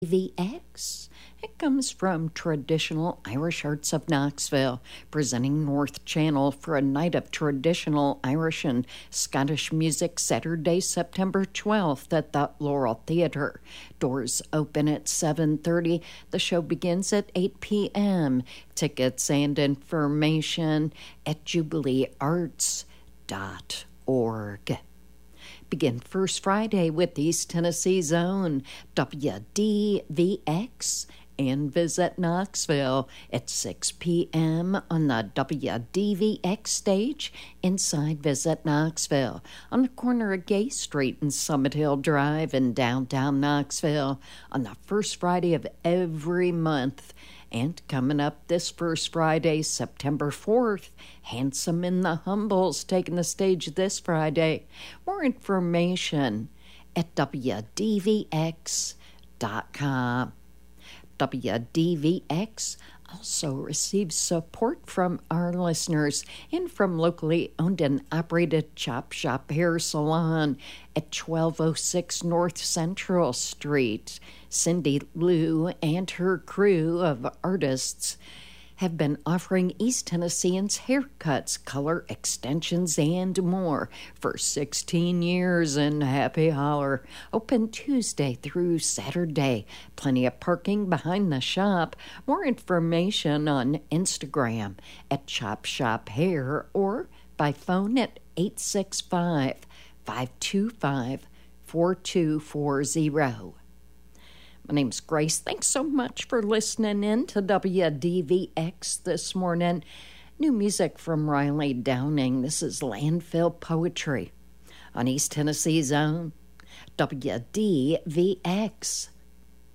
WDVX. It comes from Traditional Irish Arts of Knoxville, presenting North Channel for a night of traditional Irish and Scottish music Saturday, September 12th at the Laurel Theatre. Doors open at 7:30. The show begins at 8 p.m. Tickets and information at jubileearts.org. Begin first Friday with East Tennessee's own WDVX and visit Knoxville at 6 p.m. on the WDVX stage inside Visit Knoxville on the corner of Gay Street and Summit Hill Drive in downtown Knoxville on the first Friday of every month. And coming up this first Friday, September 4th, Handsome in the Humbles taking the stage this Friday. More information at WDVX.com. WDVX also receives support from our listeners and from locally owned and operated Chop Shop Hair Salon at 1206 North Central Street. Cindy Lou and her crew of artists have been offering East Tennesseans haircuts, color extensions, and more for 16 years in Happy Holler. Open Tuesday through Saturday. Plenty of parking behind the shop. More information on Instagram at Chop Shop Hair or by phone at 865-525-4240. My name's Grace. Thanks so much for listening in to WDVX this morning. New music from Riley Downing. This is Landfill Poetry on East Tennessee's own WDVX.